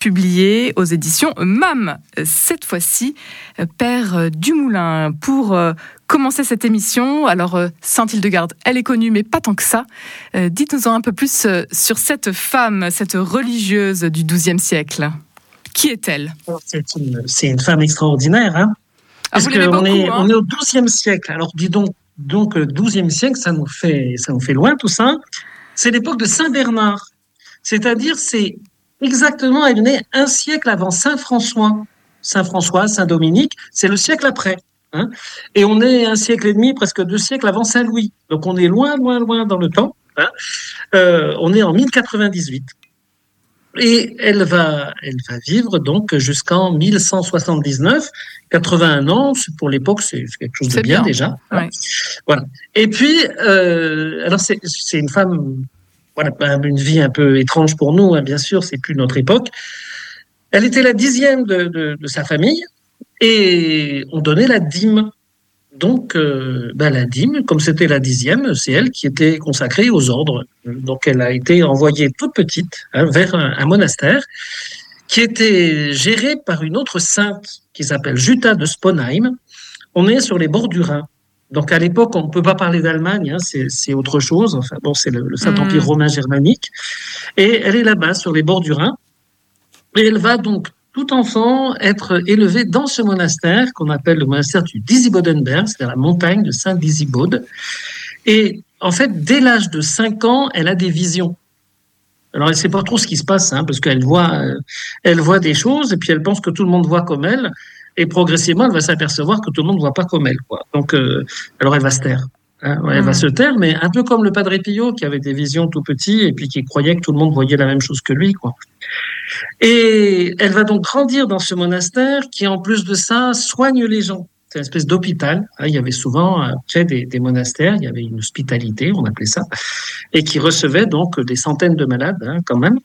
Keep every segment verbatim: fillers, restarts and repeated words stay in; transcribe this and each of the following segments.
publié aux éditions M A M. Cette fois-ci, Père Dumoulin, pour commencer cette émission, alors Sainte-Hildegarde, elle est connue, mais pas tant que ça. Dites-nous-en un peu plus sur cette femme, cette religieuse du douzième siècle. Qui est-elle ? C'est une, c'est une femme extraordinaire, hein. Ah, Parce qu'on est, hein. on est au douzième siècle. Alors, dis donc, donc douzième siècle, ça nous fait, ça nous fait loin, tout ça. C'est l'époque de Saint Bernard. C'est-à-dire, c'est exactement, elle est née un siècle avant Saint François. Saint François, Saint Dominique, c'est le siècle après. Hein. Et on est un siècle et demi, presque deux siècles avant Saint Louis. Donc, on est loin, loin, loin dans le temps. Hein. Euh, on est en mille quatre-vingt-dix-huit. Et elle va, elle va vivre donc jusqu'en mille cent soixante-dix-neuf, quatre-vingt-un ans. Pour l'époque, c'est quelque chose de c'est bien, bien déjà. Ouais. Voilà. Et puis, euh, alors c'est, c'est une femme, voilà, une vie un peu étrange pour nous, hein, bien sûr. C'est plus notre époque. Elle était la dixième de, de, de sa famille et on donnait la dîme. Donc, euh, ben, la dîme, comme c'était la dixième, c'est elle qui était consacrée aux ordres. Donc, elle a été envoyée toute petite hein, vers un, un monastère qui était géré par une autre sainte qui s'appelle Jutta de Sponheim. On est sur les bords du Rhin. Donc, à l'époque, on ne peut pas parler d'Allemagne, hein, c'est, c'est autre chose. Enfin, bon, c'est le, le Saint-Empire mmh. romain germanique. Et elle est là-bas, sur les bords du Rhin. Et elle va donc tout enfant être élevé dans ce monastère qu'on appelle le monastère du Disibodenberg, c'est-à-dire la montagne de Saint Disibode. Et en fait, dès l'âge de cinq ans, elle a des visions. Alors, elle ne sait pas trop ce qui se passe, hein, parce qu'elle voit, euh, elle voit des choses et puis elle pense que tout le monde voit comme elle. Et progressivement, elle va s'apercevoir que tout le monde ne voit pas comme elle, quoi. Donc, euh, alors elle va se taire. Hein, elle mmh. va se taire, mais un peu comme le Padre Pio qui avait des visions tout petits et puis qui croyait que tout le monde voyait la même chose que lui, quoi. Et elle va donc grandir dans ce monastère qui, en plus de ça, soigne les gens. C'est une espèce d'hôpital. Il y avait souvent près des, des monastères, il y avait une hospitalité, on appelait ça, et qui recevait donc des centaines de malades, hein, quand même.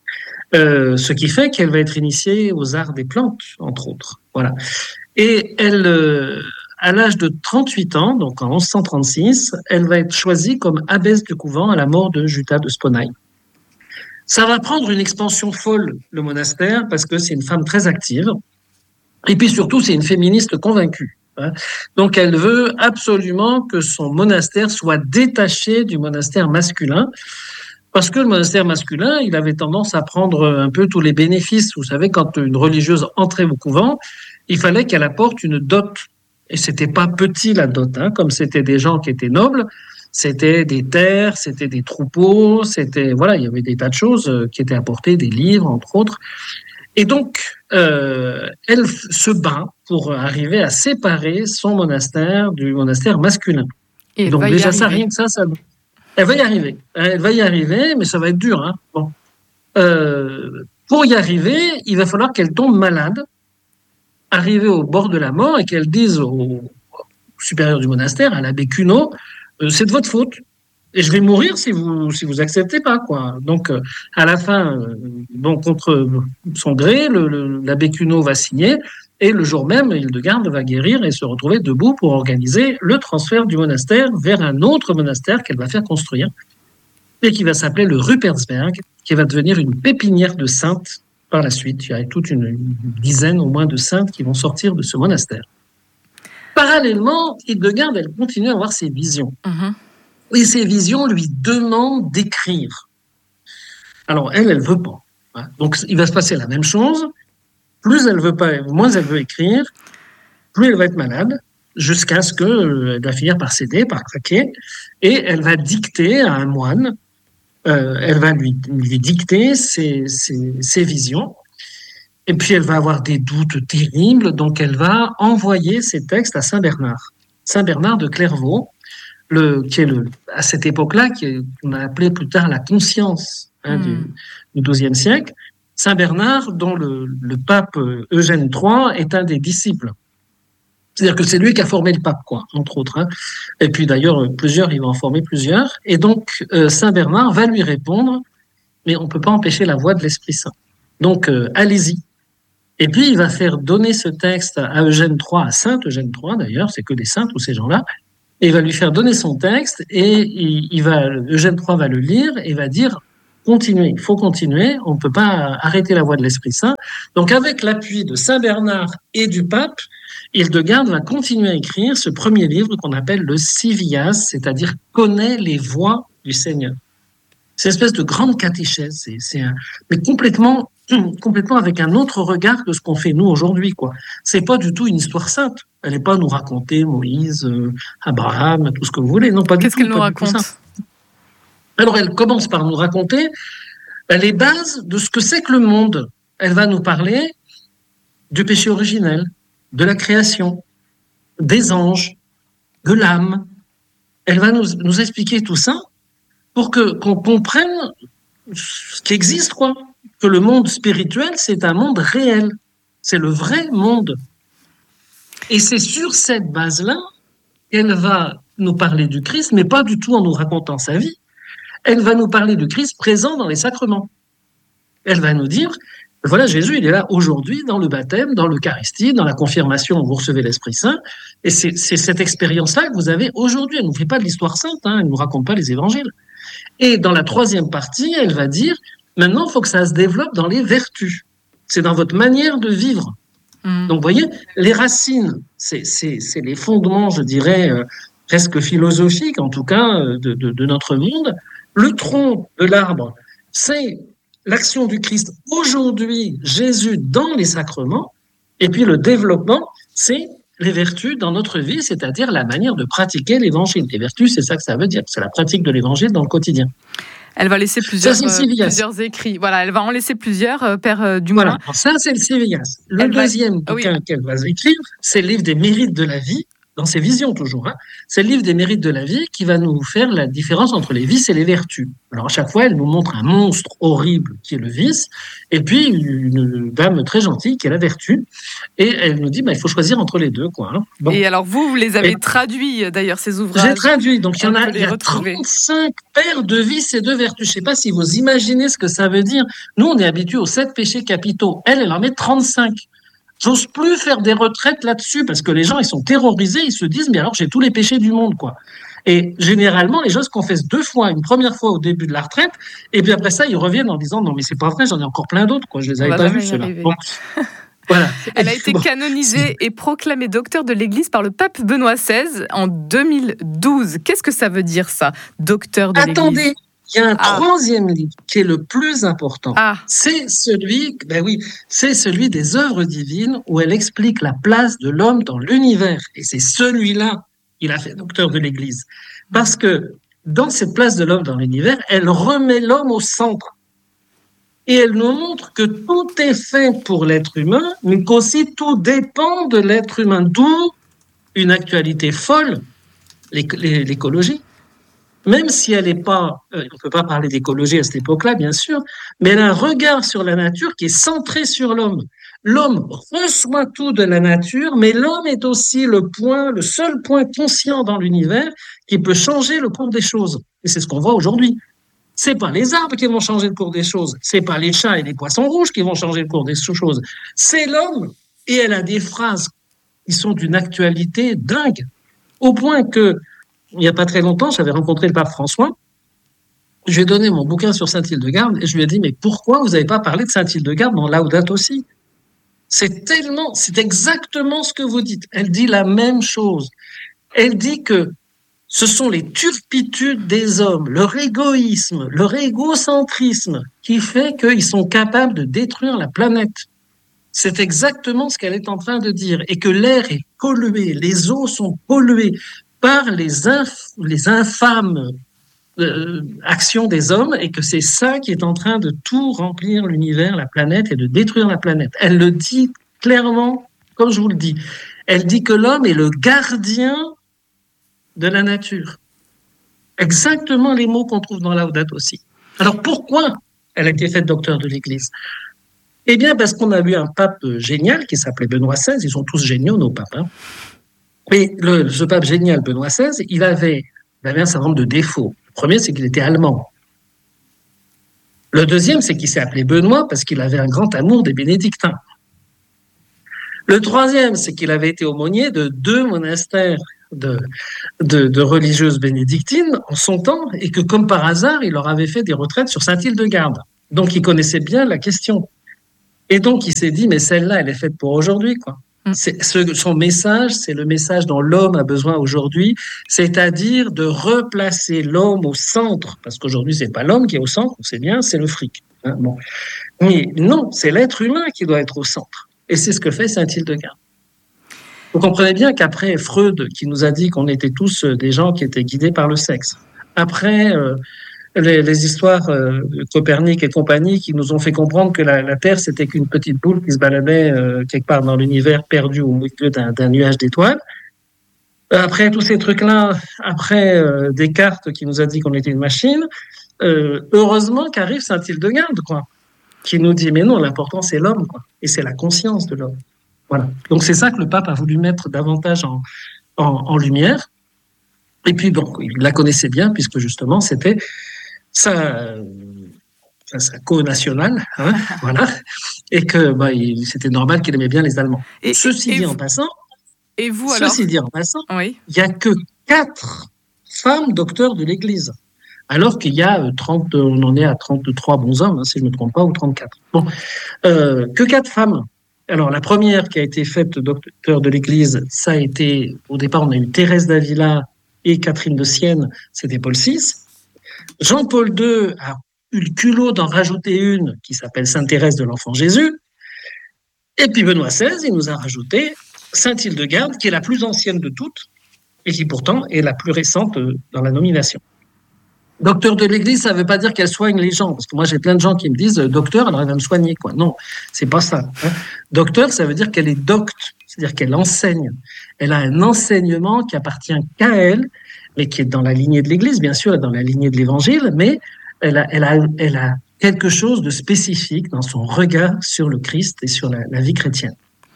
Euh, ce qui fait qu'elle va être initiée aux arts des plantes, entre autres. Voilà. Et elle, euh, à l'âge de trente-huit ans, donc en onze cent trente-six, elle va être choisie comme abbesse du couvent à la mort de Jutta de Sponheim. Ça va prendre une expansion folle, le monastère, parce que c'est une femme très active. Et puis surtout, c'est une féministe convaincue. Hein. Donc, elle veut absolument que son monastère soit détaché du monastère masculin, parce que le monastère masculin, il avait tendance à prendre un peu tous les bénéfices. Vous savez, quand une religieuse entrait au couvent, il fallait qu'elle apporte une dot. Et c'était pas petit, la dot, hein, comme c'était des gens qui étaient nobles. C'était des terres, c'était des troupeaux, c'était voilà, il y avait des tas de choses qui étaient apportées, des livres entre autres. Et donc, euh, elle se bat pour arriver à séparer son monastère du monastère masculin. Et donc déjà ça, rien que ça, ça, elle va y arriver. Elle va y arriver, mais ça va être dur. Hein. Bon, euh, pour y arriver, il va falloir qu'elle tombe malade, arriver au bord de la mort et qu'elle dise au supérieur du monastère, à l'abbé Cuneau, Euh, c'est de votre faute et je vais mourir si vous si vous acceptez pas, quoi. Donc euh, à la fin, euh, donc contre son gré, le, le, l'abbé Cuneau va signer et le jour même, Hildegarde va guérir et se retrouver debout pour organiser le transfert du monastère vers un autre monastère qu'elle va faire construire et qui va s'appeler le Rupertsberg, qui va devenir une pépinière de saintes par la suite. Il y a toute une, une dizaine au moins de saintes qui vont sortir de ce monastère. Parallèlement, Hildegarde, elle continue à avoir ses visions. Mmh. Et ces visions lui demandent d'écrire. Alors, elle, elle veut pas. Hein. Donc, il va se passer la même chose. Plus elle veut pas, moins elle veut écrire, plus elle va être malade, jusqu'à ce qu'elle va finir par céder, par craquer. Et elle va dicter à un moine, euh, elle va lui, lui dicter ses, ses, ses visions. Et puis, elle va avoir des doutes terribles, donc elle va envoyer ses textes à Saint Bernard. Saint Bernard de Clairvaux, le, qui est le, à cette époque-là, qu'on a appelé plus tard la conscience hein, mmh. du, du douzième siècle. Saint Bernard, dont le, le pape Eugène trois est un des disciples. C'est-à-dire que c'est lui qui a formé le pape, quoi, entre autres. Hein. Et puis d'ailleurs, plusieurs, il va en former plusieurs. Et donc, euh, Saint Bernard va lui répondre, mais on ne peut pas empêcher la voix de l'Esprit Saint. Donc, euh, allez-y. Et puis, il va faire donner ce texte à Eugène trois, à Saint Eugène trois d'ailleurs, c'est que des saints, tous ces gens-là, et il va lui faire donner son texte, et il, il va, Eugène trois va le lire, et va dire, continuer, il faut continuer, on ne peut pas arrêter la voie de l'Esprit Saint. Donc avec l'appui de Saint Bernard et du pape, Hildegarde va continuer à écrire ce premier livre qu'on appelle le Civias, c'est-à-dire « Connaît les voies du Seigneur ». C'est une espèce de grande catéchèse, c'est, c'est un, mais complètement, complètement avec un autre regard que ce qu'on fait nous aujourd'hui, quoi. C'est pas du tout une histoire sainte. Elle n'est pas à nous raconter Moïse, euh, Abraham, tout ce que vous voulez. Non, pas du Qu'est-ce tout. Qu'est-ce qu'elle nous raconte? Alors, elle commence par nous raconter les bases de ce que c'est que le monde. Elle va nous parler du péché originel, de la création, des anges, de l'âme. Elle va nous, nous expliquer tout ça pour que, qu'on comprenne ce qui existe, quoi. Que le monde spirituel, c'est un monde réel. C'est le vrai monde. Et c'est sur cette base-là qu'elle va nous parler du Christ, mais pas du tout en nous racontant sa vie. Elle va nous parler du Christ présent dans les sacrements. Elle va nous dire, voilà, Jésus, il est là aujourd'hui dans le baptême, dans l'Eucharistie, dans la confirmation où vous recevez l'Esprit Saint. Et c'est, c'est cette expérience-là que vous avez aujourd'hui. Elle ne nous fait pas de l'histoire sainte, hein, elle ne nous raconte pas les évangiles. Et dans la troisième partie, elle va dire, maintenant, il faut que ça se développe dans les vertus. C'est dans votre manière de vivre. Mmh. Donc, vous voyez, les racines, c'est, c'est, c'est les fondements, je dirais, euh, presque philosophiques, en tout cas, euh, de, de, de notre monde. Le tronc de l'arbre, c'est l'action du Christ aujourd'hui, Jésus dans les sacrements. Et puis, le développement, c'est les vertus dans notre vie, c'est-à-dire la manière de pratiquer l'évangile. Les vertus, c'est ça que ça veut dire, c'est la pratique de l'évangile dans le quotidien. Elle va laisser plusieurs, ça, euh, plusieurs écrits. Voilà, elle va en laisser plusieurs, euh, Père euh, Dumoulin. Voilà, ça c'est le Civias. Le elle deuxième va... bouquin ah, oui. qu'elle va écrire, c'est le livre des mérites de la vie, dans ses visions toujours. Hein. C'est le livre des mérites de la vie qui va nous faire la différence entre les vices et les vertus. Alors à chaque fois, elle nous montre un monstre horrible qui est le vice, et puis une dame très gentille qui est la vertu, et elle nous dit bah, il faut choisir entre les deux. Quoi, hein. Bon. Et alors vous, vous les avez et... traduits d'ailleurs, ces ouvrages. J'ai traduit, donc il y en a, il y a trente-cinq paires de vices et de vertus. Je ne sais pas si vous imaginez ce que ça veut dire. Nous, on est habitués aux sept péchés capitaux. Elle, elle en met trente-cinq. J'ose plus faire des retraites là-dessus parce que les gens, ils sont terrorisés, ils se disent, mais alors j'ai tous les péchés du monde, quoi. Et généralement, les gens se confessent deux fois, une première fois au début de la retraite, et puis après ça, ils reviennent en disant, non, mais c'est pas vrai, j'en ai encore plein d'autres, quoi. Je les avais pas vus, ceux-là. Bon. Voilà. Elle a été bon. canonisée et proclamée docteur de l'Église par le pape Benoît seize en deux mille douze. Qu'est-ce que ça veut dire, ça, docteur de l'Église ? Attendez. Il y a un ah. troisième livre qui est le plus important. Ah. C'est celui, ben oui, c'est celui des œuvres divines où elle explique la place de l'homme dans l'univers. Et c'est celui-là qu'il a fait docteur de l'Église. Parce que dans cette place de l'homme dans l'univers, elle remet l'homme au centre. Et elle nous montre que tout est fait pour l'être humain, mais qu'aussi tout dépend de l'être humain. D'où une actualité folle, l'écologie. Même si elle n'est pas, euh, on ne peut pas parler d'écologie à cette époque-là, bien sûr, mais elle a un regard sur la nature qui est centré sur l'homme. L'homme reçoit tout de la nature, mais l'homme est aussi le point, le seul point conscient dans l'univers qui peut changer le cours des choses. Et c'est ce qu'on voit aujourd'hui. C'est pas les arbres qui vont changer le cours des choses, c'est pas les chats et les poissons rouges qui vont changer le cours des choses. C'est l'homme. Et elle a des phrases qui sont d'une actualité dingue, au point que il n'y a pas très longtemps, j'avais rencontré le pape François. Je lui ai donné mon bouquin sur Sainte-Hildegarde et je lui ai dit, mais pourquoi vous n'avez pas parlé de Sainte-Hildegarde dans Laudato Si ? C'est tellement, c'est exactement ce que vous dites. Elle dit la même chose. Elle dit que ce sont les turpitudes des hommes, leur égoïsme, leur égocentrisme qui fait qu'ils sont capables de détruire la planète. C'est exactement ce qu'elle est en train de dire. Et que l'air est pollué, les eaux sont polluées par les, inf- les infâmes euh, actions des hommes et que c'est ça qui est en train de tout remplir l'univers, la planète et de détruire la planète. Elle le dit clairement, comme je vous le dis. Elle dit que l'homme est le gardien de la nature. Exactement les mots qu'on trouve dans Laudato Si. Alors pourquoi elle a été faite docteur de l'Église ? Eh bien parce qu'on a eu un pape génial qui s'appelait Benoît seize, ils sont tous géniaux nos papes, hein. Mais le, ce pape génial, Benoît seize, il avait, il avait un certain nombre de défauts. Le premier, c'est qu'il était allemand. Le deuxième, c'est qu'il s'est appelé Benoît parce qu'il avait un grand amour des bénédictins. Le troisième, c'est qu'il avait été aumônier de deux monastères de, de, de religieuses bénédictines en son temps, et que comme par hasard, il leur avait fait des retraites sur Saint-Hildegarde. Donc, il connaissait bien la question. Et donc, il s'est dit, mais celle-là, elle est faite pour aujourd'hui, quoi. C'est, ce, son message, c'est le message dont l'homme a besoin aujourd'hui, c'est-à-dire de replacer l'homme au centre, parce qu'aujourd'hui, c'est pas l'homme qui est au centre, on sait bien, c'est le fric. Hein, bon. Mais non, c'est l'être humain qui doit être au centre. Et c'est ce que fait Saint-Hildegarde. Vous comprenez bien qu'après Freud, qui nous a dit qu'on était tous des gens qui étaient guidés par le sexe, après euh, les, les histoires euh, de Copernic et compagnie qui nous ont fait comprendre que la, la Terre, c'était qu'une petite boule qui se baladait euh, quelque part dans l'univers, perdue au milieu d'un, d'un nuage d'étoiles. Après tous ces trucs-là, après euh, Descartes qui nous a dit qu'on était une machine, euh, heureusement qu'arrive Saint-Hildegarde, quoi, qui nous dit, mais non, l'important, c'est l'homme, quoi, et c'est la conscience de l'homme. Voilà. Donc, c'est ça que le pape a voulu mettre davantage en, en, en lumière. Et puis, bon, il la connaissait bien, puisque justement, c'était sa, sa co-nationale, hein, voilà, et que bah, il, c'était normal qu'il aimait bien les Allemands. Et, Ceci et dit vous, en passant, et vous, alors Ceci dit en passant, oui. il n'y a que quatre femmes docteurs de l'Église. Alors qu'il y a trente, on en est à trente-trois bons hommes, hein, si je ne me trompe pas, ou trente-quatre. Bon, euh, que quatre femmes. Alors, la première qui a été faite docteur de l'Église, ça a été, au départ, on a eu Thérèse d'Avila et Catherine de Sienne, c'était Paul six. Jean-Paul deux a eu le culot d'en rajouter une qui s'appelle Sainte Thérèse de l'Enfant Jésus. Et puis Benoît seize, il nous a rajouté Saint-Hildegarde, qui est la plus ancienne de toutes et qui pourtant est la plus récente dans la nomination. Docteur de l'Église, ça ne veut pas dire qu'elle soigne les gens, parce que moi j'ai plein de gens qui me disent docteur, alors elle va me soigner, quoi. Non, c'est pas ça. Hein. Docteur, ça veut dire qu'elle est docte, c'est-à-dire qu'elle enseigne. Elle a un enseignement qui appartient qu'à elle, mais qui est dans la lignée de l'Église, bien sûr, dans la lignée de l'Évangile, mais elle a, elle a, elle a quelque chose de spécifique dans son regard sur le Christ et sur la, la vie chrétienne.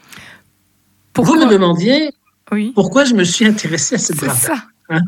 Pourquoi Vous me demandiez oui. pourquoi je me suis intéressée à cette brave. Hein.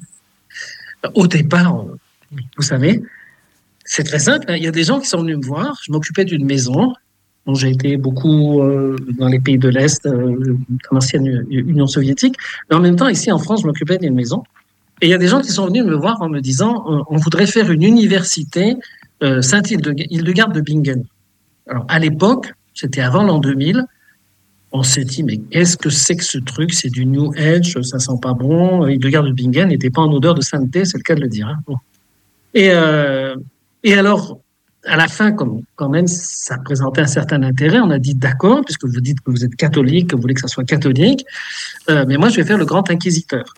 Au départ, on, vous savez, c'est très simple. Il y a des gens qui sont venus me voir. Je m'occupais d'une maison dont j'ai été beaucoup euh, dans les pays de l'Est, euh, dans l'ancienne Union soviétique. Mais en même temps, ici en France, je m'occupais d'une maison. Et il y a des gens qui sont venus me voir en me disant euh, on voudrait faire une université euh, Saint-Hildegarde de Bingen. Alors, à l'époque, c'était avant l'an deux mille, on s'est dit, mais qu'est-ce que c'est que ce truc? C'est du New Age, ça sent pas bon. Hildegarde de Bingen n'était pas en odeur de sainteté, c'est le cas de le dire. Hein. Bon. Et, euh, et alors, à la fin, comme quand même, ça présentait un certain intérêt, on a dit d'accord, puisque vous dites que vous êtes catholique, que vous voulez que ça soit catholique, euh, mais moi, je vais faire le grand inquisiteur.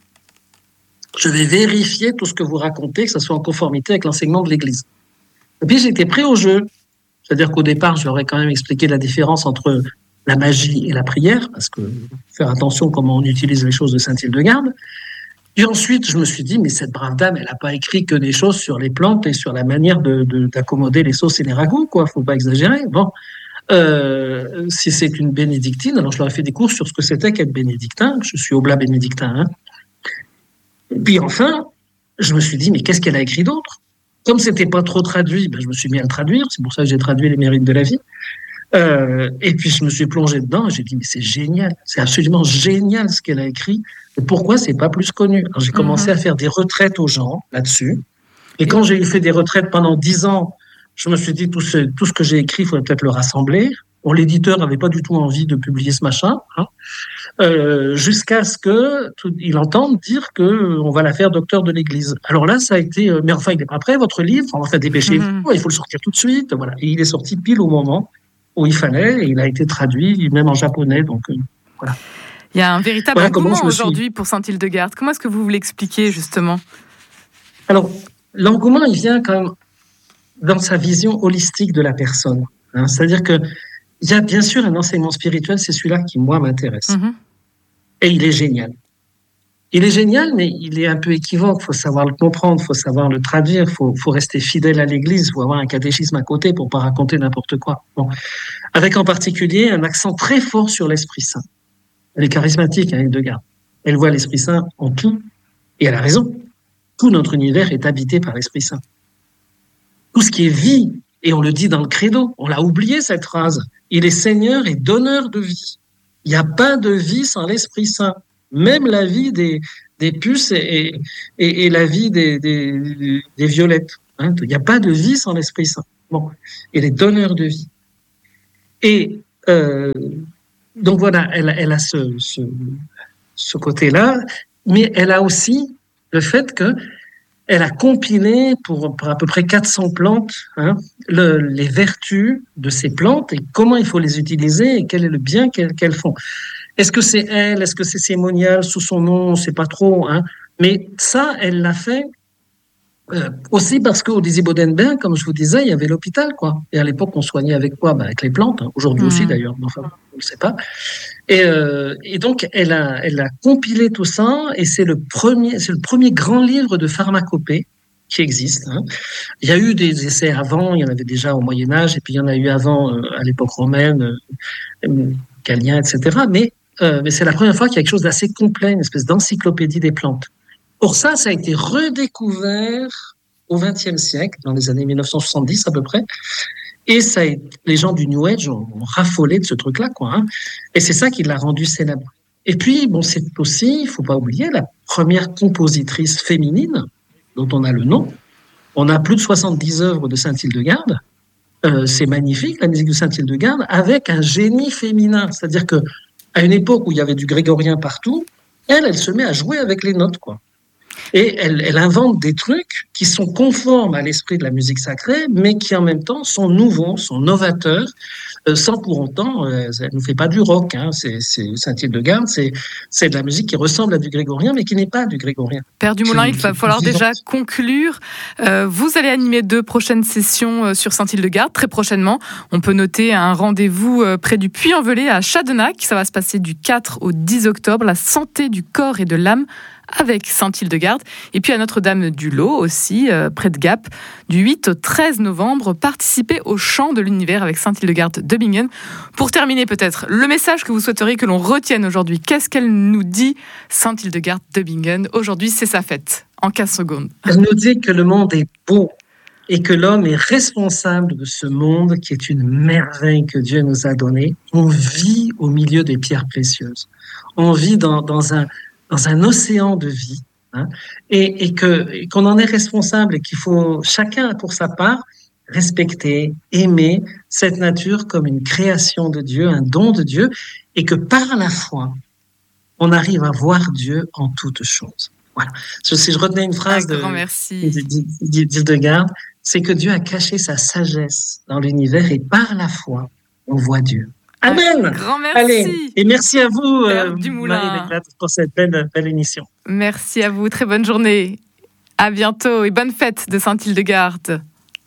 Je vais vérifier tout ce que vous racontez, que ça soit en conformité avec l'enseignement de l'Église. Et puis, j'ai été pris au jeu. C'est-à-dire qu'au départ, je leur ai quand même expliqué la différence entre la magie et la prière, parce que faire attention comment on utilise les choses de Saint-Hildegarde. Et ensuite, je me suis dit, mais cette brave dame, elle n'a pas écrit que des choses sur les plantes et sur la manière de, de, d'accommoder les sauces et les ragoûts, quoi. Faut pas exagérer. Bon, euh, si c'est une bénédictine, alors je leur ai fait des cours sur ce que c'était qu'être bénédictin. Je suis oblat bénédictin. Hein. Et puis enfin, je me suis dit, mais qu'est-ce qu'elle a écrit d'autre? Comme c'était pas trop traduit, ben je me suis mis à le traduire. C'est pour ça que j'ai traduit Les Mérites de la vie. Euh, et puis je me suis plongé dedans et j'ai dit mais c'est génial, c'est absolument génial ce qu'elle a écrit. Et pourquoi c'est pas plus connu? Alors j'ai commencé mm-hmm. à faire des retraites aux gens là-dessus. Et quand j'ai fait des retraites pendant dix ans, je me suis dit tout ce, tout ce que j'ai écrit, il faudrait peut-être le rassembler. Bon, l'éditeur n'avait pas du tout envie de publier ce machin, hein, euh, jusqu'à ce que tout, il entende dire que on va la faire docteur de l'Église. Alors là, ça a été, euh, mais enfin il n'est pas prêt votre livre, enfin dépêchez-vous, mm-hmm. il faut le sortir tout de suite, voilà. Et il est sorti pile au moment où il fallait, et il a été traduit, même en japonais, donc euh, voilà. Il y a un véritable voilà engouement aujourd'hui suis... pour Saint-Hildegarde. Comment est-ce que vous vous l'expliquez, justement? Alors, l'engouement, il vient quand même dans sa vision holistique de la personne. Hein. C'est-à-dire qu'il y a bien sûr un enseignement spirituel, c'est celui-là qui, moi, m'intéresse. Mm-hmm. Et il est génial. Il est génial, mais il est un peu équivoque. Il faut savoir le comprendre, il faut savoir le traduire, il faut, faut rester fidèle à l'Église, il faut avoir un catéchisme à côté pour ne pas raconter n'importe quoi. Bon. Avec en particulier un accent très fort sur l'Esprit Saint. Elle est charismatique, hein, Hildegarde. Elle voit l'Esprit Saint en tout, et elle a raison. Tout notre univers est habité par l'Esprit Saint. Tout ce qui est vie, et on le dit dans le credo, on l'a oublié cette phrase, il est Seigneur et donneur de vie. Il n'y a pas de vie sans l'Esprit Saint. Même la vie des, des puces et, et, et la vie des, des, des violettes. Hein. Il n'y a pas de vie sans l'Esprit Saint. Bon. Et les donneurs de vie. Et euh, donc voilà, elle, elle a ce, ce, ce côté-là, mais elle a aussi le fait que elle a compilé pour, pour à peu près quatre cents plantes hein, le, les vertus de ces plantes et comment il faut les utiliser et quel est le bien qu'elles, qu'elles font. Est-ce que c'est elle? Est-ce que c'est ces moniales sous son nom? On ne sait pas trop. Hein. Mais ça, elle l'a fait euh, aussi parce qu'au Désir-Bodenberg, comme je vous disais, il y avait l'hôpital, quoi. Et à l'époque, on soignait avec quoi? Ben, avec les plantes. Hein. Aujourd'hui mmh. aussi, d'ailleurs. Enfin, on ne sait pas. Et, euh, et donc, elle a, elle a compilé tout ça, et c'est le premier, c'est le premier grand livre de pharmacopée qui existe. Hein. Il y a eu des essais avant, il y en avait déjà au Moyen Âge, et puis il y en a eu avant euh, à l'époque romaine, euh, Galien, et cetera. Mais, euh, mais c'est la première fois qu'il y a quelque chose d'assez complet, une espèce d'encyclopédie des plantes. Pour ça, ça a été redécouvert au vingtième siècle, dans les années mille neuf cent soixante-dix à peu près. Et ça, les gens du New Age ont, ont raffolé de ce truc-là, quoi. Hein. Et c'est ça qui l'a rendu célèbre. Et puis, bon, c'est aussi, il faut pas oublier, la première compositrice féminine dont on a le nom. On a plus de soixante-dix œuvres de Saint-Hildegarde. Euh, c'est magnifique, la musique de Saint-Hildegarde, avec un génie féminin. C'est-à-dire que à une époque où il y avait du grégorien partout, elle, elle se met à jouer avec les notes, quoi. Et elle, elle invente des trucs qui sont conformes à l'esprit de la musique sacrée, mais qui en même temps sont nouveaux, sont novateurs, euh, sans pour autant, euh, elle ne fait pas du rock. Hein, c'est, c'est Saint-Hildegarde, c'est, c'est de la musique qui ressemble à du grégorien, mais qui n'est pas du grégorien. Père Dumoulin, il va falloir déjà conclure. Euh, vous allez animer deux prochaines sessions sur Saint-Hildegarde, très prochainement. On peut noter un rendez-vous près du Puy-en-Velay à Chadenac. Ça va se passer du quatre au dix octobre. La santé du corps et de l'âme avec Saint-Hildegarde. Et puis à Notre-Dame-du-Lot aussi, euh, près de Gap, du huit au treize novembre, participez au Chant de l'Univers avec Saint-Hildegarde de Bingen. Pour terminer peut-être, le message que vous souhaiteriez que l'on retienne aujourd'hui, qu'est-ce qu'elle nous dit, Saint-Hildegarde de Bingen? Aujourd'hui, c'est sa fête, en quinze secondes. Elle nous dit que le monde est beau et que l'homme est responsable de ce monde qui est une merveille que Dieu nous a donnée. On vit au milieu des pierres précieuses. On vit dans, dans un dans un océan de vie, hein, et, et, que, et qu'on en est responsable et qu'il faut chacun pour sa part respecter, aimer cette nature comme une création de Dieu, un don de Dieu, et que par la foi, on arrive à voir Dieu en toutes choses. Voilà. Si je retenais une phrase de, d'Hildegarde, c'est que Dieu a caché sa sagesse dans l'univers et par la foi, on voit Dieu. Amen. Grand merci. Allez, et merci à vous, Père euh, Dumoulin, Marie-Léclate, pour cette belle, belle émission. Merci à vous. Très bonne journée. À bientôt et bonne fête de Saint-Hildegarde.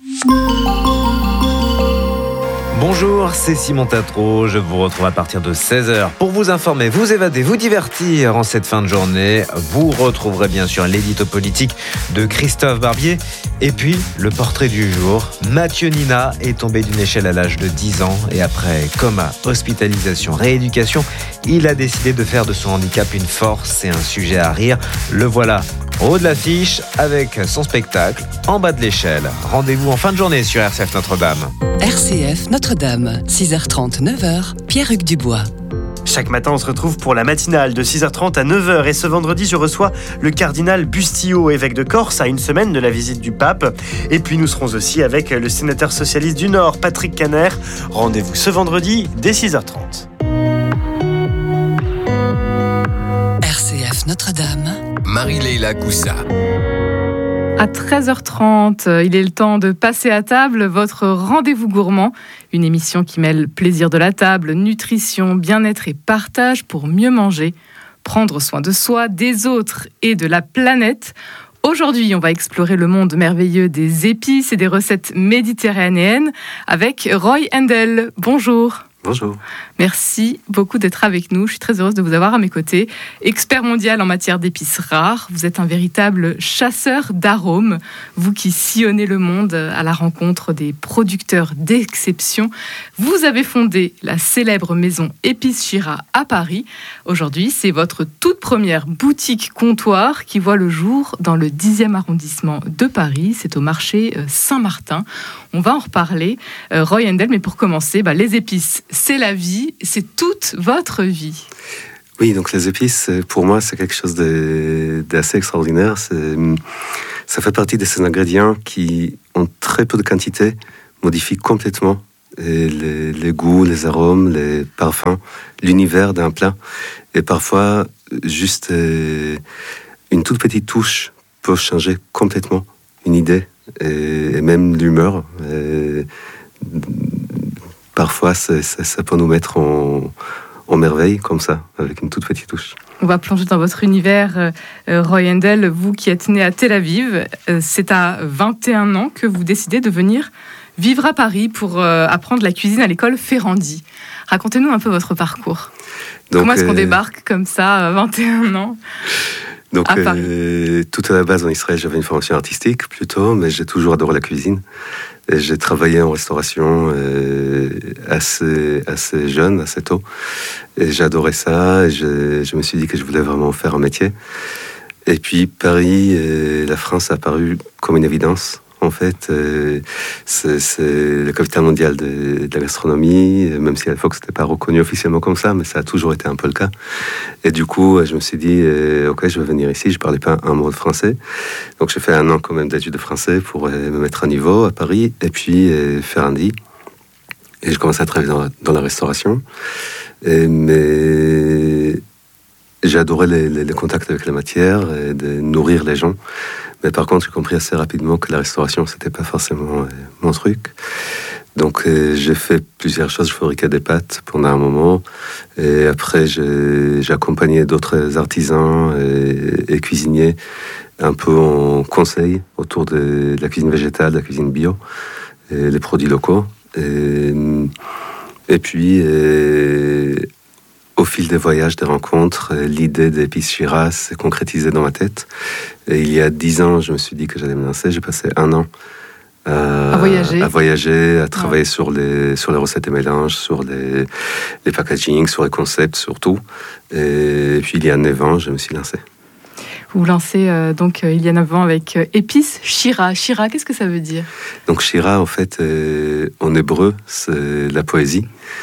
Bonjour, c'est Simon Tatro. Je vous retrouve à partir de seize heures pour vous informer, vous évader, vous divertir en cette fin de journée. Vous retrouverez bien sûr l'édito politique de Christophe Barbier. Et puis, le portrait du jour. Mathieu Nina est tombé d'une échelle à l'âge de dix ans et après coma, hospitalisation, rééducation, il a décidé de faire de son handicap une force et un sujet à rire. Le voilà au haut de l'affiche avec son spectacle en bas de l'échelle. Rendez-vous en fin de journée sur R C F Notre-Dame. R C F Notre-Dame, six heures trente, neuf heures, Pierre-Hugues Dubois. Chaque matin, on se retrouve pour la matinale de six heures trente à neuf heures. Et ce vendredi, je reçois le cardinal Bustillo, évêque de Corse, à une semaine de la visite du pape. Et puis, nous serons aussi avec le sénateur socialiste du Nord, Patrick Caner. Rendez-vous ce vendredi dès six heures trente. R C F Notre-Dame. Marie-Leila Coussa. À treize heures trente, il est le temps de passer à table, votre rendez-vous gourmand, une émission qui mêle plaisir de la table, nutrition, bien-être et partage pour mieux manger, prendre soin de soi, des autres et de la planète. Aujourd'hui, on va explorer le monde merveilleux des épices et des recettes méditerranéennes avec Roy Hendel. Bonjour. Bonjour. Merci beaucoup d'être avec nous. Je suis très heureuse de vous avoir à mes côtés. Expert mondial en matière d'épices rares, vous êtes un véritable chasseur d'arômes. Vous qui sillonnez le monde à la rencontre des producteurs d'exception. Vous avez fondé la célèbre maison Épices Chira à Paris. Aujourd'hui, c'est votre toute première boutique comptoir qui voit le jour dans le dixième arrondissement de Paris. C'est au marché Saint-Martin. On va en reparler, euh, Roy Hendel, mais pour commencer, bah, les épices, c'est la vie, c'est toute votre vie. Oui, donc les épices, pour moi, c'est quelque chose de, d'assez extraordinaire. C'est, ça fait partie de ces ingrédients qui, en très peu de quantité, modifient complètement les, les goûts, les arômes, les parfums, l'univers d'un plat. Et parfois, juste euh, une toute petite touche peut changer complètement une idée et, et même l'humeur. Et, parfois, c'est, c'est, ça peut nous mettre en, en merveille, comme ça, avec une toute petite touche. On va plonger dans votre univers, euh, Roy Handel, vous qui êtes né à Tel Aviv. Euh, c'est à vingt et un ans que vous décidez de venir vivre à Paris pour euh, apprendre la cuisine à l'école Ferrandi. Racontez-nous un peu votre parcours. Donc, comment est-ce qu'on euh... débarque comme ça à vingt et un ans Donc, à Paris euh, tout à la base en Israël, j'avais une formation artistique plutôt, mais j'ai toujours adoré la cuisine. Et j'ai travaillé en restauration euh, assez, assez jeune, assez tôt. Et j'adorais ça. Et je, je me suis dit que je voulais vraiment faire un métier. Et puis Paris et la France a apparu comme une évidence. En fait, euh, c'est, c'est la capitale mondiale de, de la gastronomie, même si à l'époque c'était pas reconnu officiellement comme ça, mais ça a toujours été un peu le cas. Et du coup, je me suis dit, euh, ok, je vais venir ici. Je parlais pas un mot de français, donc j'ai fait un an quand même d'études de français pour euh, me mettre à niveau à Paris, et puis euh, Ferrandi. Et je commençais à travailler dans, dans la restauration, et, mais j'ai adoré les, les, les contacts avec la matière et de nourrir les gens. Mais par contre, j'ai compris assez rapidement que la restauration, c'était pas forcément euh, mon truc. Donc, euh, j'ai fait plusieurs choses. Je fabriquais des pâtes pendant un moment. Et après, j'ai, j'ai accompagné d'autres artisans et, et cuisiniers un peu en conseil autour de, de la cuisine végétale, de la cuisine bio, et les produits locaux. Et, et puis, et, au fil des voyages, des rencontres, l'idée d'Épices Shira s'est concrétisée dans ma tête. Et il y a dix ans, je me suis dit que j'allais me lancer. J'ai passé un an à, à voyager, à, voyager, à travailler ouais. sur, les, sur les recettes et mélanges, sur les, les packaging, sur les concepts, surtout. Et puis il y a neuf ans, je me suis lancé. Vous vous lancez euh, donc euh, il y a neuf ans avec euh, Épices Shira. Shira, qu'est-ce que ça veut dire ? Donc Shira, en fait, euh, en hébreu, c'est la poésie.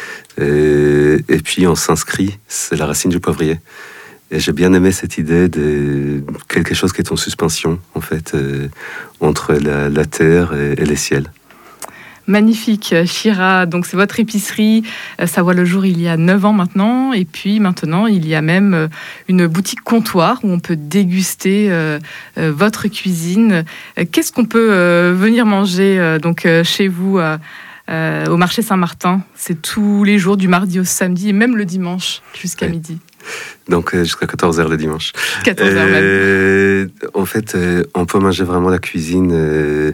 Et, et puis en sanskrit, c'est la racine du poivrier. Et j'ai bien aimé cette idée de quelque chose qui est en suspension, en fait, euh, entre la, la terre et, et les ciels. Magnifique, Shira, donc c'est votre épicerie, ça voit le jour il y a neuf ans maintenant, et puis maintenant il y a même une boutique comptoir où on peut déguster euh, euh, votre cuisine. Qu'est-ce qu'on peut euh, venir manger euh, donc, euh, chez vous euh, euh, au marché Saint-Martin ? C'est tous les jours, du mardi au samedi, et même le dimanche jusqu'à oui. midi. Donc euh, jusqu'à quatorze heures le dimanche. quatorze heures euh, même. En fait, euh, on peut manger vraiment la cuisine... Euh,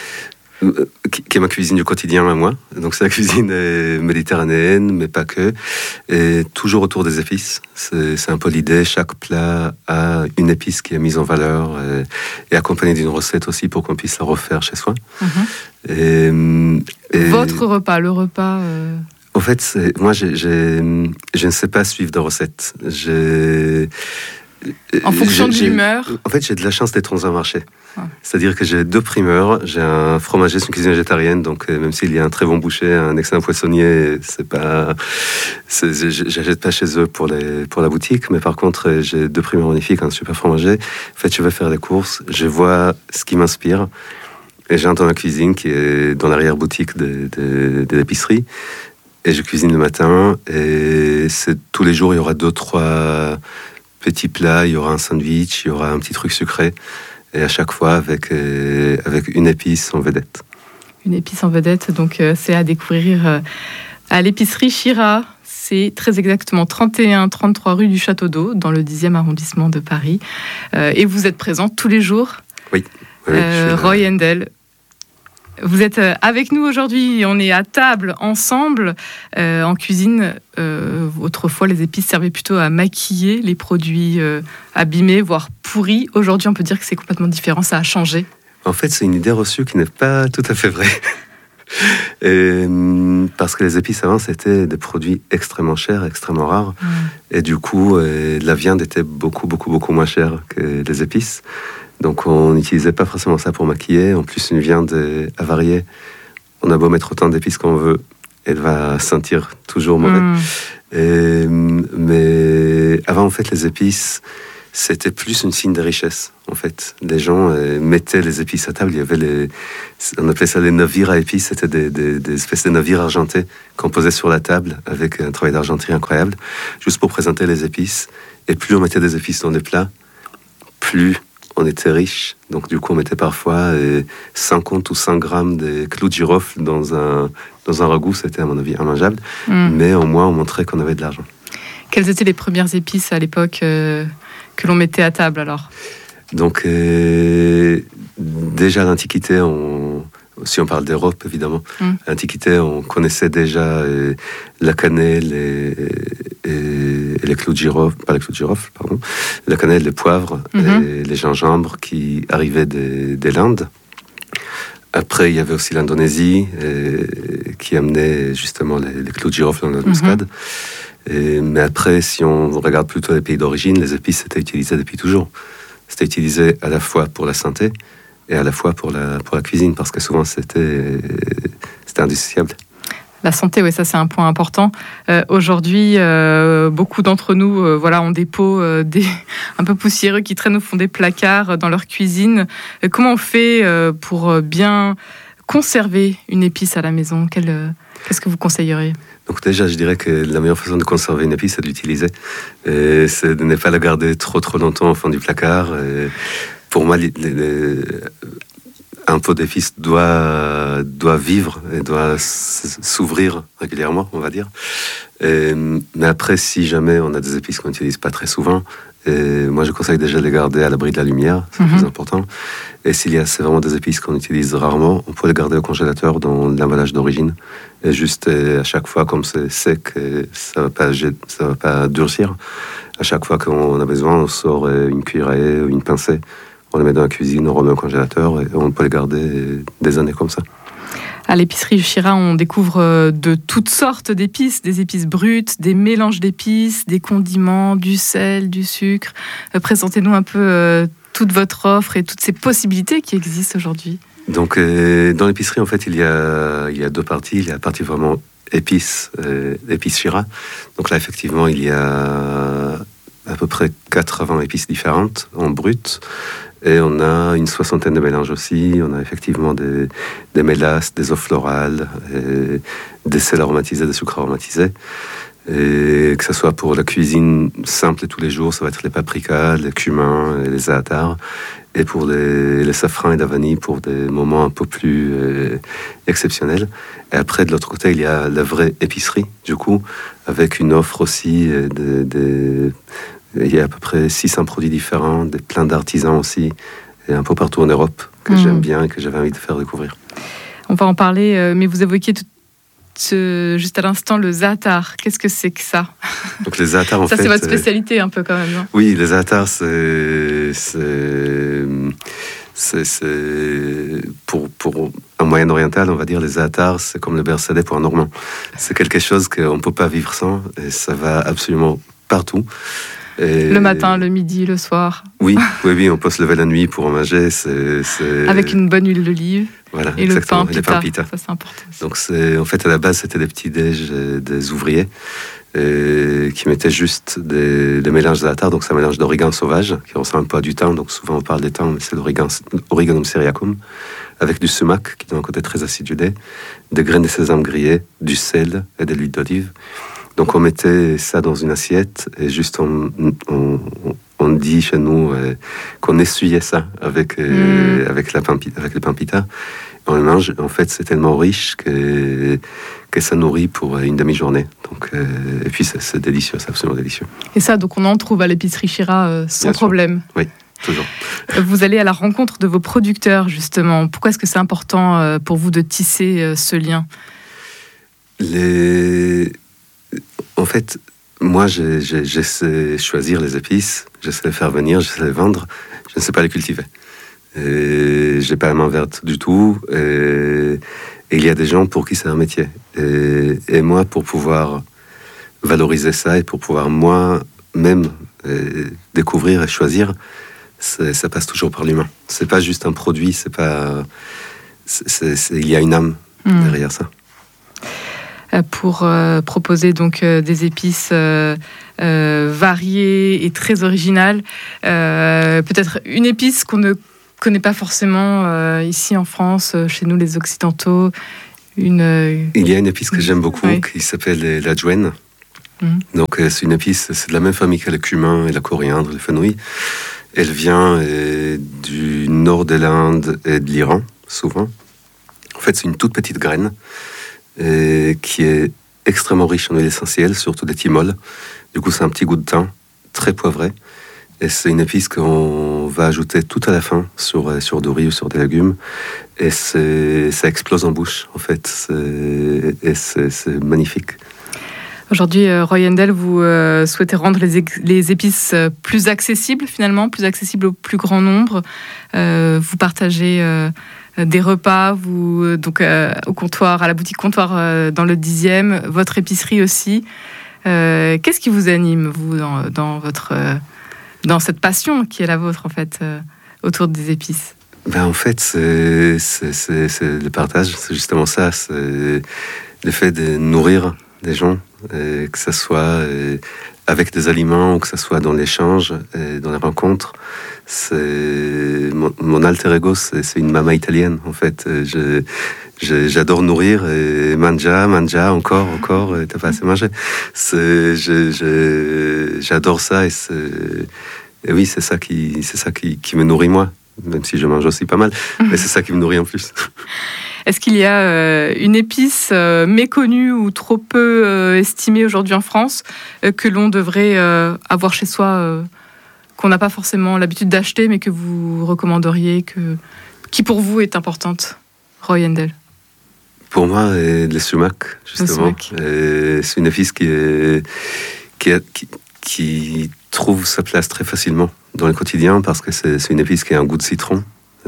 qui est ma cuisine du quotidien à moi. Donc c'est la cuisine méditerranéenne, mais pas que. Et toujours autour des épices. C'est, c'est un peu l'idée. Chaque plat a une épice qui est mise en valeur et, et accompagnée d'une recette aussi pour qu'on puisse la refaire chez soi. Mm-hmm. Et, et votre repas, le repas... Euh... En fait, c'est, moi, j'ai, j'ai, je ne sais pas suivre de recettes. J'ai... En fonction j'ai, de l'humeur. En fait, j'ai de la chance d'être dans un marché. Ah. C'est-à-dire que j'ai deux primeurs. J'ai un fromager, c'est une cuisine végétarienne, donc euh, même s'il y a un très bon boucher, un excellent poissonnier, c'est pas, c'est, j'achète pas chez eux pour les pour la boutique. Mais par contre, j'ai deux primeurs magnifiques, un super fromager. En fait, je vais faire des courses, je vois ce qui m'inspire, et j'entends la cuisine qui est dans l'arrière-boutique de, de, de l'épicerie. Et je cuisine le matin, et c'est tous les jours il y aura deux trois petits plats, il y aura un sandwich, il y aura un petit truc sucré, et à chaque fois avec, euh, avec une épice en vedette. Une épice en vedette, donc euh, c'est à découvrir euh, à l'épicerie Shira. C'est très exactement trente et un trente-trois rue du Château d'Eau, dans le dixième arrondissement de Paris. Euh, et vous êtes présent tous les jours. Oui. oui euh, Roy Handel. Vous êtes avec nous aujourd'hui, on est à table ensemble euh, en cuisine. Euh, autrefois, les épices servaient plutôt à maquiller les produits euh, abîmés, voire pourris. Aujourd'hui, on peut dire que c'est complètement différent, ça a changé. En fait, c'est une idée reçue qui n'est pas tout à fait vraie. Et, parce que les épices avant, c'était des produits extrêmement chers, extrêmement rares. Mmh. Et du coup, euh, la viande était beaucoup, beaucoup, beaucoup moins chère que les épices. Donc on n'utilisait pas forcément ça pour maquiller. En plus, une viande avariée, on a beau mettre autant d'épices qu'on veut, elle va sentir toujours mauvais. Mmh. Et, mais avant, en fait, les épices, c'était plus une signe de richesse, en fait. Les gens euh, mettaient les épices à table. Il y avait les, on appelait ça les navires à épices. C'était des, des, des espèces de navires argentés qu'on posait sur la table avec un travail d'argenterie incroyable, juste pour présenter les épices. Et plus on mettait des épices dans les plats, plus on était riche. Donc du coup, on mettait parfois euh, cinquante ou cent grammes de clous de girofle dans un, dans un ragoût. C'était, à mon avis, immangeable. Mm. Mais au moins, on montrait qu'on avait de l'argent. Quelles étaient les premières épices à l'époque euh, que l'on mettait à table alors ? Donc, euh, déjà à l'Antiquité, on, si on parle d'Europe évidemment, mm. à l'Antiquité, on connaissait déjà euh, la cannelle et, et, et les clous de girofle, pas les clous de girofle, pardon, la cannelle, les poivres, mm-hmm. et les gingembres qui arrivaient des, des Landes. Après, il y avait aussi l'Indonésie euh, qui amenait justement les, les clous de girofle dans la muscade. Mm-hmm. Et, mais après, si on regarde plutôt les pays d'origine, les épices étaient utilisées depuis toujours. C'était utilisé à la fois pour la santé et à la fois pour la, pour la cuisine, parce que souvent c'était, c'était indissociable. La santé, oui, ça c'est un point important. Euh, aujourd'hui, euh, beaucoup d'entre nous euh, voilà, ont des pots euh, des, un peu poussiéreux qui traînent au fond des placards dans leur cuisine. Euh, comment on fait euh, pour bien conserver une épice à la maison ? Quel, euh, Qu'est-ce que vous conseilleriez ? Donc déjà, je dirais que la meilleure façon de conserver une épice, c'est de l'utiliser. Et c'est de ne pas la garder trop trop longtemps au fond du placard. Et pour moi, les, les, un pot d'épices doit, doit vivre et doit s'ouvrir régulièrement, on va dire. Et, mais après, si jamais on a des épices qu'on n'utilise pas très souvent, et moi, je conseille déjà de les garder à l'abri de la lumière, c'est mm-hmm. le plus important. Et s'il y a c'est vraiment des épices qu'on utilise rarement, on peut les garder au congélateur dans l'emballage d'origine. Et juste et à chaque fois, comme c'est sec, et ça ne va pas, ça va pas durcir. À chaque fois qu'on a besoin, on sort une cuillerée ou une pincée, on les met dans la cuisine, on remet au congélateur et on peut les garder des années comme ça. À l'épicerie Chira, on découvre de toutes sortes d'épices, des épices brutes, des mélanges d'épices, des condiments, du sel, du sucre. Euh, présentez-nous un peu euh, toute votre offre et toutes ces possibilités qui existent aujourd'hui. Donc, euh, dans l'épicerie, en fait, il y a, il y a deux parties. Il y a la partie vraiment épices, euh, épices Chira. Donc là, effectivement, il y a à peu près quatre-vingts épices différentes en brut. Et on a une soixantaine de mélanges aussi. On a effectivement des, des mélasses, des eaux florales, et des sels aromatisés, des sucres aromatisés. Et que ce soit pour la cuisine simple de tous les jours, ça va être les paprikas, les cumins et les za'atars. Et pour les, les safrans et la vanille pour des moments un peu plus euh, exceptionnels. Et après, de l'autre côté, il y a la vraie épicerie, du coup, avec une offre aussi de... de il y a à peu près six cents produits différents, des, plein d'artisans aussi, et un peu partout en Europe, que mmh. j'aime bien et que j'avais envie de faire découvrir. On va en parler, mais vous évoquiez tout, ce, juste à l'instant le za'atar. Qu'est-ce que c'est que ça ? Donc les za'atars, en ça, fait... Ça, c'est votre spécialité un peu quand même, non ? Oui, les za'atars, c'est... c'est... C'est, c'est pour, pour un Moyen-Oriental, on va dire, les za'atars, c'est comme le beurre salé pour un Normand. C'est quelque chose qu'on ne peut pas vivre sans, et ça va absolument partout. Et le matin, le midi, le soir. Oui, oui, oui, on peut se lever la nuit pour en manger. C'est, c'est... Avec une bonne huile d'olive. Voilà, et exactement. Le pain pita. Ça, c'est important aussi. Donc, c'est, en fait, à la base, c'était des petits déj des ouvriers et, qui mettaient juste des, des mélanges za'atar. Donc, c'est un mélange d'origan sauvage qui ressemble un peu à du thym. Donc, souvent, on parle des thym, mais c'est l'origan, Origanum syriacum, avec du sumac qui donne un côté très acidulé, des graines de sésame grillées, du sel et de l'huile d'olive. Donc on mettait ça dans une assiette et juste on, on, on dit chez nous euh, qu'on essuyait ça avec, euh, mmh. avec, la pain, avec le pain pita. On le mange. En fait, c'est tellement riche que, que ça nourrit pour une demi-journée. Donc, euh, et puis c'est, c'est délicieux, c'est absolument délicieux. Et ça, donc on en trouve à l'épicerie Chira euh, sans Bien problème. Sûr. Oui. Toujours. Vous allez à la rencontre de vos producteurs, justement. Pourquoi est-ce que c'est important pour vous de tisser ce lien ? Les... En fait, moi, j'ai, j'ai, j'essaie de choisir les épices, j'essaie de les faire venir, j'essaie de les vendre, je ne sais pas les cultiver. Et je n'ai pas la main verte du tout. Et, et il y a des gens pour qui c'est un métier. Et, et moi, pour pouvoir valoriser ça et pour pouvoir moi-même découvrir et choisir, c'est, ça passe toujours par l'humain. C'est pas juste un produit, c'est pas, c'est, c'est, c'est, il y a une âme mmh. derrière ça. pour euh, proposer donc euh, des épices euh, euh, variées et très originales. Euh, peut-être une épice qu'on ne connaît pas forcément euh, ici en France, chez nous les Occidentaux. Une, euh, Il y a une épice que j'aime beaucoup oui. qui s'appelle la jouenne. Mm. Donc euh, c'est une épice, c'est de la même famille que le cumin et la coriandre, le fenouil. Elle vient euh, du nord de l'Inde et de l'Iran, souvent. En fait, c'est une toute petite graine euh, qui est extrêmement riche en huile essentielle, surtout des thymol. Du coup, c'est un petit goût de thym, très poivré. Et c'est une épice qu'on va ajouter tout à la fin sur, sur du riz ou sur des légumes. Et c'est, ça explose en bouche, en fait. C'est, et c'est, c'est magnifique. Aujourd'hui, euh, Roy Hendel, vous euh, souhaitez rendre les, ex- les épices euh, plus accessibles, finalement, plus accessibles au plus grand nombre. Euh, vous partagez euh, des repas, vous, euh, donc, euh, au comptoir, à la boutique comptoir euh, dans le dixième, votre épicerie aussi. Euh, qu'est-ce qui vous anime, vous, dans, dans, votre, euh, dans cette passion qui est la vôtre, en fait, euh, autour des épices ? Ben, en fait, c'est, c'est, c'est, c'est le partage, c'est justement ça. C'est le fait de nourrir des gens, et que ce soit avec des aliments ou que ce soit dans l'échange, et dans les rencontres. C'est mon, mon alter ego, c'est, c'est une maman italienne, en fait. Je, je, j'adore nourrir et mangia, mangia, encore, encore, et t'as pas assez mangé. C'est, je, je, j'adore ça et, c'est, et oui, c'est ça qui, c'est ça qui, qui me nourrit moi. Même si je mange aussi pas mal, mais c'est ça qui me nourrit en plus. Est-ce qu'il y a euh, une épice euh, méconnue ou trop peu euh, estimée aujourd'hui en France euh, que l'on devrait euh, avoir chez soi, euh, qu'on n'a pas forcément l'habitude d'acheter, mais que vous recommanderiez, que... qui pour vous est importante, Roy Hendel ? Pour moi, le sumac, justement. sumac. C'est une épice qui, est, qui, a, qui, qui trouve sa place très facilement dans le quotidien parce que c'est, c'est une épice qui a un goût de citron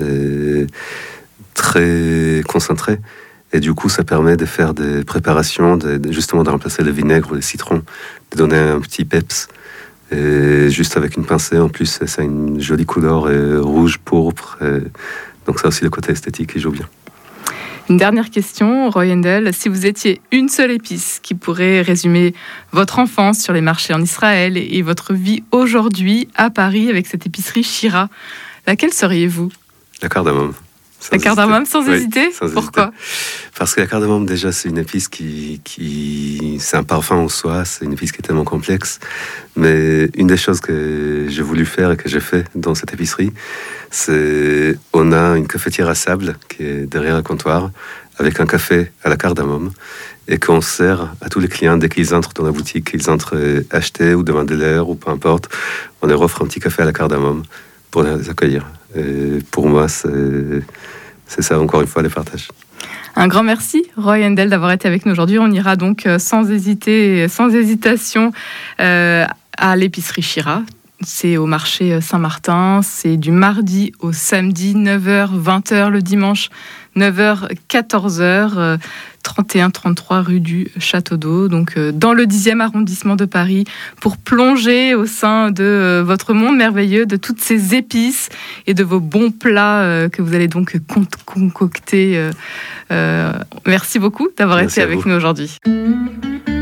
très concentré et du coup ça permet de faire des préparations, de, de, justement de remplacer le vinaigre ou le citron, de donner un petit peps et juste avec une pincée. En plus ça a une jolie couleur et rouge pourpre et donc ça aussi le côté esthétique qui joue bien. Une dernière question, Roy Hendel. Si vous étiez une seule épice qui pourrait résumer votre enfance sur les marchés en Israël et votre vie aujourd'hui à Paris avec cette épicerie Shira, laquelle seriez-vous ? La cardamome. La cardamome sans oui, hésiter ? Sans Pourquoi ? hésiter. Parce que la cardamome, déjà, c'est une épice qui, qui... C'est un parfum en soi, c'est une épice qui est tellement complexe. Mais une des choses que j'ai voulu faire et que j'ai fait dans cette épicerie, c'est... On a une cafetière à sable qui est derrière le comptoir, avec un café à la cardamome, et qu'on sert à tous les clients dès qu'ils entrent dans la boutique, qu'ils entrent acheter ou demander l'air, ou peu importe. On leur offre un petit café à la cardamome pour les accueillir. Et pour moi, c'est... C'est ça, encore une fois, les partages. Un grand merci, Roy Hendel, d'avoir été avec nous aujourd'hui. On ira donc sans hésiter, sans hésitation, euh, à l'épicerie Shira. C'est au marché Saint-Martin. C'est du mardi au samedi, neuf heures, vingt heures le dimanche, neuf heures, quatorze heures, euh, trente et un trente-trois rue du Château d'Eau, donc euh, dans le dixième arrondissement de Paris, pour plonger au sein de euh, votre monde merveilleux, de toutes ces épices et de vos bons plats euh, que vous allez donc con- concocter. Euh, euh, merci beaucoup d'avoir Merci été avec vous. nous aujourd'hui.